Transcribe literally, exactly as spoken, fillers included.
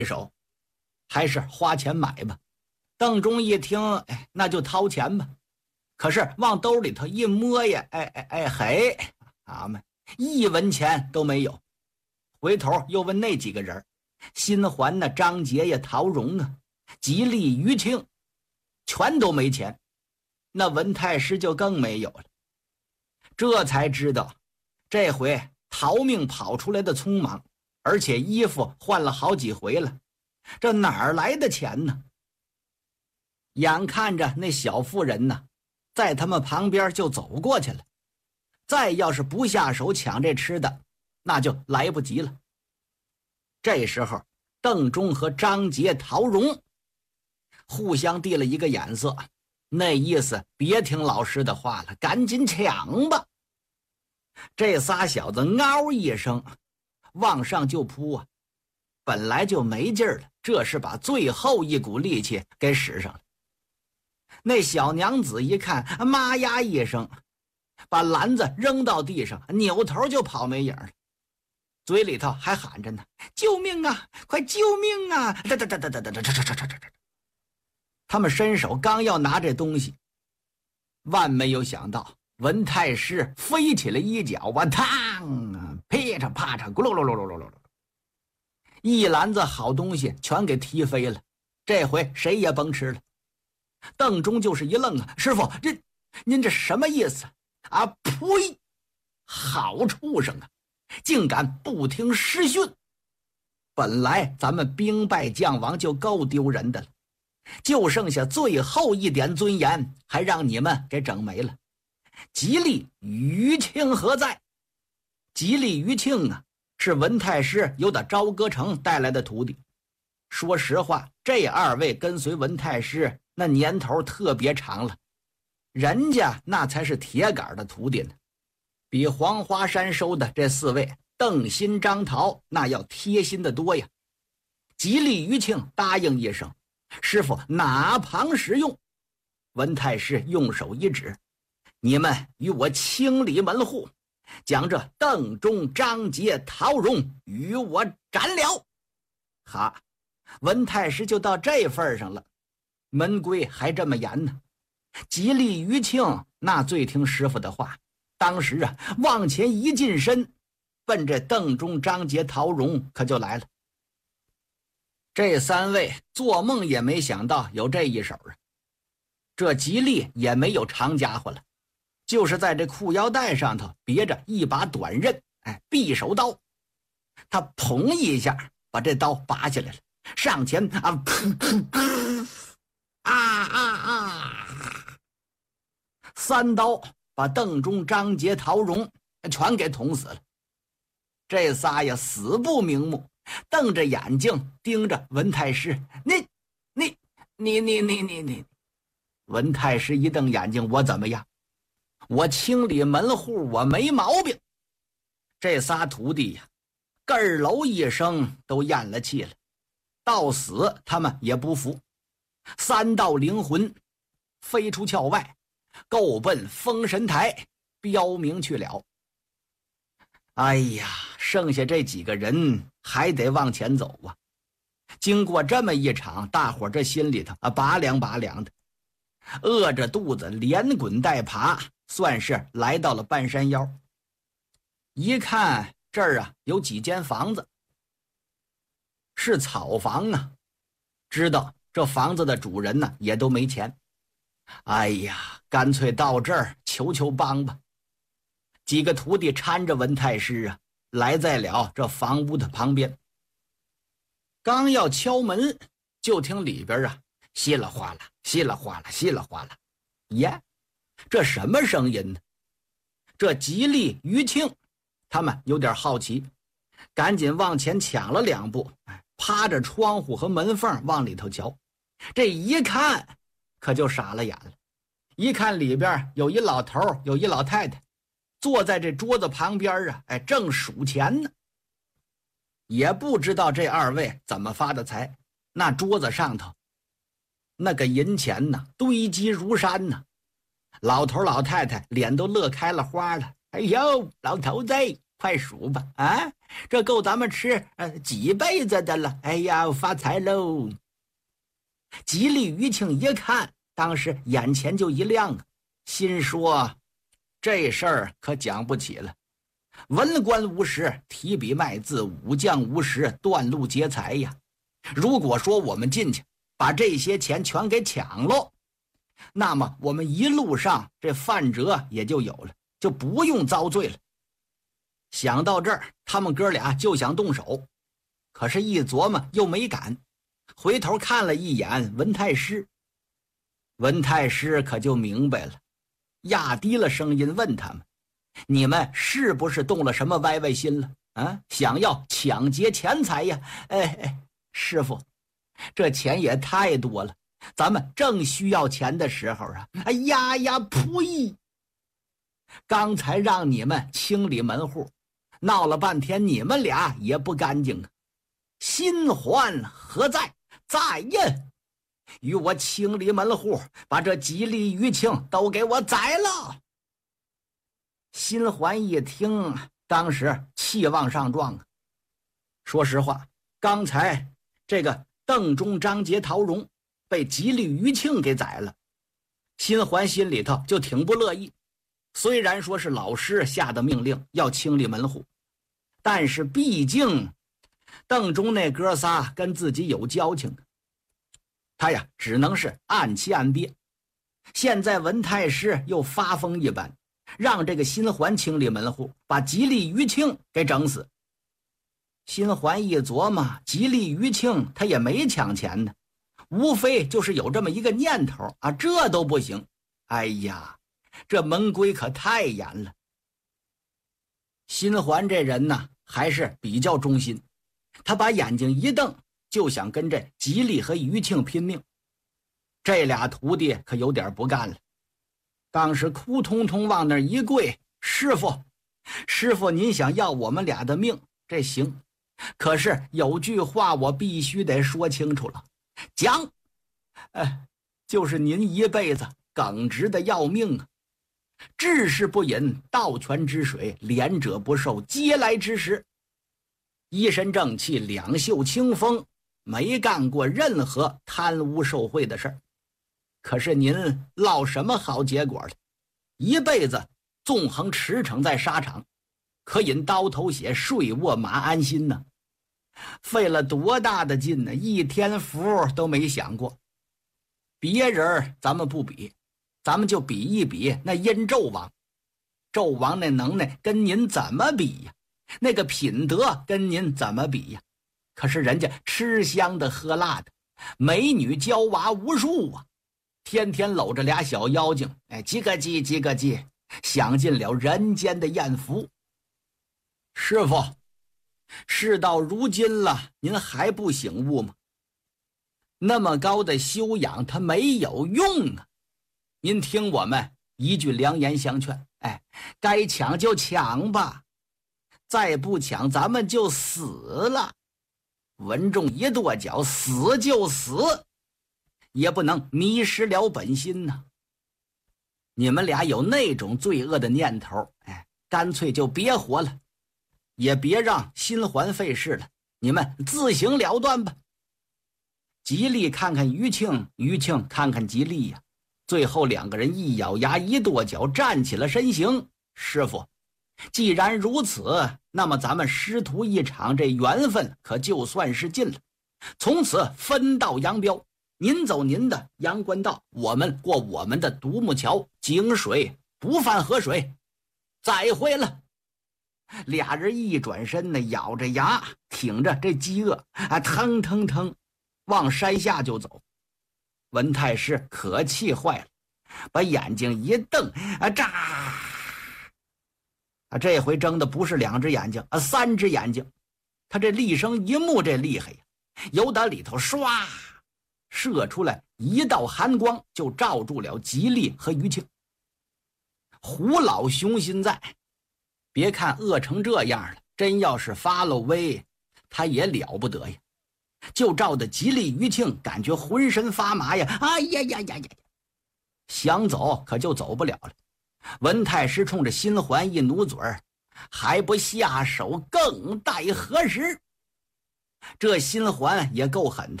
手，还是花钱买吧。邓忠一听，哎，那就掏钱吧。可是往兜里头一摸呀，哎哎哎嘿，俺们一文钱都没有。回头又问那几个人，新环呢、张杰呀、陶荣啊、吉利、于庆，全都没钱。那文太师就更没有了。这才知道，这回逃命跑出来的匆忙，而且衣服换了好几回了，这哪儿来的钱呢？眼看着那小妇人呢，在他们旁边就走过去了，再要是不下手抢这吃的，那就来不及了。这时候，邓忠和张杰、陶荣互相递了一个眼色，那意思别听老师的话了，赶紧抢吧。这仨小子嗷一声往上就扑啊，本来就没劲儿了，这是把最后一股力气给使上了。那小娘子一看，妈呀一声，把篮子扔到地上，扭头就跑没影了，嘴里头还喊着呢：“救命啊！快救命啊！”哒哒哒哒哒哒哒哒哒哒哒。他们伸手刚要拿这东西，万没有想到，文太师飞起来一脚，哇嘡啊，噼嚓啪嚓，咕噜噜噜噜噜噜，一篮子好东西全给踢飞了。这回谁也甭吃了。邓忠就是一愣啊，师傅，这您这什么意思啊？呸！好畜生啊，竟敢不听师训！本来咱们兵败将亡就够丢人的了，就剩下最后一点尊严，还让你们给整没了。吉利、于庆何在？吉利、于庆啊，是文太师由打朝歌城带来的徒弟。说实话，这二位跟随文太师那年头特别长了，人家那才是铁杆的徒弟呢，比黄花山收的这四位邓新、张桃那要贴心的多呀。吉利、于庆答应一声：“师傅哪旁使用？”文太师用手一指：“你们与我清理门户，将这邓忠、张杰、陶荣与我斩了。”哈，文太师就到这份上了，门规还这么严呢。吉利、于庆那最听师傅的话，当时啊往前一近身，奔这邓忠、张杰、陶荣可就来了。这三位做梦也没想到有这一手啊。这吉利也没有长家伙了，就是在这裤腰带上头别着一把短刃，哎，匕首刀。他砰一下把这刀拔下来了，上前啊噗噗噗啊啊啊，三刀把邓忠、张杰、陶荣全给捅死了。这仨呀死不瞑目，瞪着眼睛盯着文太师。你你你你你你你文太师一瞪眼睛，我怎么样？我清理门户，我没毛病。这仨徒弟呀，咯儿楼一声都咽了气了，到死他们也不服。三道灵魂飞出鞘外，够奔封神台标明去了。哎呀，剩下这几个人还得往前走啊。经过这么一场，大伙这心里头啊拔凉拔凉的，饿着肚子连滚带爬，算是来到了半山腰。一看这儿啊有几间房子，是草房啊，知道这房子的主人呢也都没钱。哎呀，干脆到这儿求求帮吧。几个徒弟搀着文太师啊，来在了这房屋的旁边。刚要敲门，就听里边啊稀里哗啦稀里哗啦稀里哗啦。耶，这什么声音呢？这吉利、于庆他们有点好奇，赶紧往前抢了两步，趴着窗户和门缝往里头瞧。这一看可就傻了眼了，一看里边有一老头有一老太太坐在这桌子旁边啊，哎，正数钱呢。也不知道这二位怎么发的财，那桌子上头那个银钱呢堆积如山呢。老头老太太脸都乐开了花了。哎呦，老头子快数吧！啊，这够咱们吃呃几辈子的了！哎呀，发财喽！吉利余庆一看，当时眼前就一亮啊，心说这事儿可讲不起了。文官无实，提笔卖字；武将无实，断路劫财呀！如果说我们进去把这些钱全给抢喽，那么我们一路上这范辙也就有了，就不用遭罪了。想到这儿，他们哥俩就想动手，可是一琢磨又没敢，回头看了一眼文太师。文太师可就明白了，压低了声音问他们：你们是不是动了什么歪歪心了啊？想要抢劫钱财呀？哎哎，师傅，这钱也太多了，咱们正需要钱的时候啊！哎呀呀，呸！刚才让你们清理门户，闹了半天，你们俩也不干净啊！心还何在？在呀！与我清理门户，把这吉利余庆都给我宰了！心还一听，当时气往上撞啊！说实话，刚才这个邓忠、张杰、陶荣被吉利余庆给宰了，心还心里头就挺不乐意。虽然说是老师下的命令要清理门户，但是毕竟邓忠那哥仨跟自己有交情，他呀只能是暗气暗憋。现在文太师又发疯一般，让这个心还清理门户，把吉利余庆给整死。心还一琢磨，吉利余庆他也没抢钱呢，无非就是有这么一个念头啊，这都不行。哎呀，这门规可太严了。心还这人呢还是比较忠心，他把眼睛一瞪，就想跟这吉利和余庆拼命。这俩徒弟可有点不干了，当时哭通通往那儿一跪：师傅，师傅，您想要我们俩的命，这行，可是有句话我必须得说清楚了，讲，哎，就是您一辈子耿直的要命啊！治世不饮盗泉之水，廉者不受嗟来之食，一身正气，两袖清风，没干过任何贪污受贿的事儿。可是您落什么好结果了？一辈子纵横驰骋在沙场，可饮刀头血，睡卧马安心呢。费了多大的劲呢，一天福都没享过。别人咱们不比，咱们就比一比那殷纣王。纣王那能耐跟您怎么比呀？那个品德跟您怎么比呀？可是人家吃香的喝辣的，美女娇娃无数啊，天天搂着俩小妖精，哎，叽个叽叽个叽，享尽了人间的艳福。师傅，事到如今了，您还不醒悟吗？那么高的修养它没有用啊！您听我们一句良言相劝，哎，该抢就抢吧，再不抢咱们就死了。文仲一跺脚，死就死，也不能迷失了本心呢。你们俩有那种罪恶的念头，哎，干脆就别活了，也别让心还费事了，你们自行了断吧。吉利看看余庆，余庆看看吉利呀、啊，最后两个人一咬牙一跺脚，站起了身形。师傅，既然如此，那么咱们师徒一场，这缘分可就算是尽了，从此分道扬镳，您走您的阳关道，我们过我们的独木桥，井水不犯河水，再会了。俩人一转身呢，咬着牙挺着这饥饿啊，腾腾腾往山下就走。文太师可气坏了，把眼睛一瞪啊，炸啊！这回睁的不是两只眼睛啊，三只眼睛。他这厉声一目，这厉害呀！由打里头唰射出来一道寒光，就照住了吉利和余庆。虎老雄心在，别看饿成这样了，真要是发了威，他也了不得呀！就照的吉利余庆感觉浑身发麻呀！哎呀呀呀呀！想走可就走不了了。文太师冲着心环一努嘴儿， 还不下手，更待何时？这心环也够狠的，